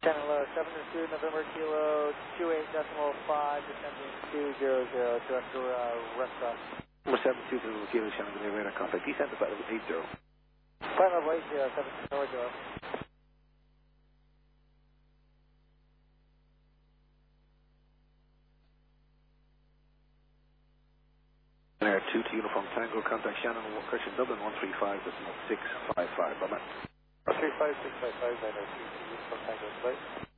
Shannon Low, 72 November Kilo 28.5, descending 200 to after restaurant. Number 72 November Kilo Shannon Low, radar contact, descend to flight level 80. Flight level 80, 72 November Kilo. Air 2 to Uniform Tango, contact Shannon, correction Dublin 135.655, bye-bye. 135.655, Uniform Tango, right?